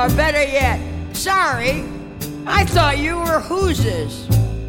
Or better yet, sorry, I thought you were Hooses.